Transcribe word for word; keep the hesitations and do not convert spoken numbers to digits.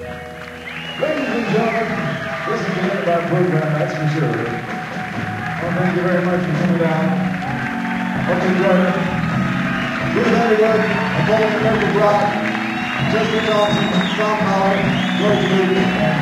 Ladies and gentlemen, this is the end of our program, that's for sure. Well, thank you very much for coming down. Hope you enjoyed it. Here's everybody, I'm calling the Member Rock, Justin Dawson, Tom Howard, George Lee, and